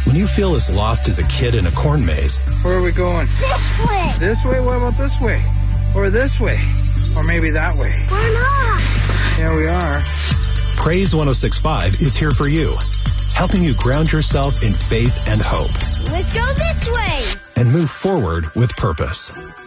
When you feel as lost as a kid in a corn maze, where are we going? This way. This way? What about this way? Or this way? Or maybe that way? We're not. Yeah, we are. Praise 106.5 is here for you, helping you ground yourself in faith and hope. Let's go this way. And move forward with purpose.